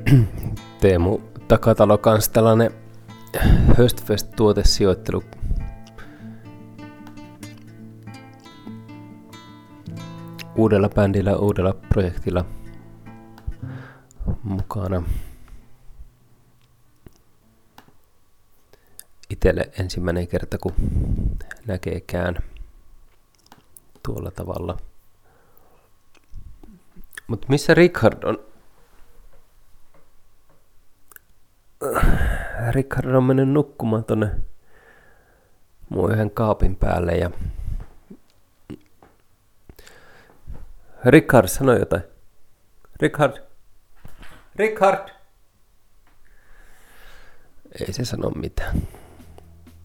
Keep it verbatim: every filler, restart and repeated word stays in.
Teemu Takatalo kanssa tällainen Höstfest-tuotesijoittelu uudella bändillä, uudella projektilla mukana. Itelle ensimmäinen kerta, kun näkeekään tuolla tavalla. Mutta missä Richard on? Richard on mennyt nukkumaan tonne mun yhden kaapin päälle ja Richard, sano jotain. Richard. Richard. Ei se sano mitään.